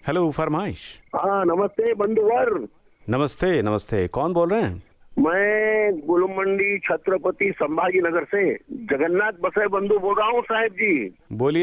Hello, फरमाइश। हाँ नमस्ते बंधुवर। नमस्ते नमस्ते, कौन बोल रहे हैं? मैं गुलमंडी छत्रपति संभाजी नगर से जगन्नाथ बसे बंधु बोल रहा हूँ साहब जी। बोलिए।